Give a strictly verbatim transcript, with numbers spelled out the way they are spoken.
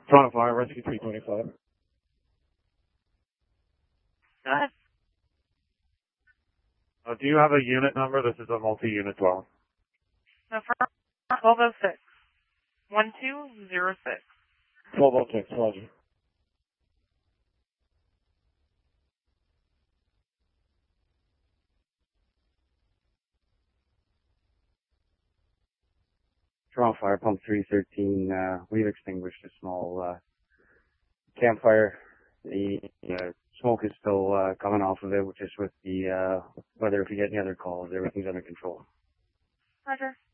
Toronto Fire, Rescue three twenty-five. Go ahead. Uh, do you have a unit number? This is a multi-unit dwelling. No, for twelve oh six. one two zero six. twelve oh six, Roger. Toronto Fire, Pump three thirteen. Uh, we've extinguished a small uh, campfire. The uh, smoke is still uh, coming off of it, just with the uh, whether if you get any other calls, everything's under control. Roger.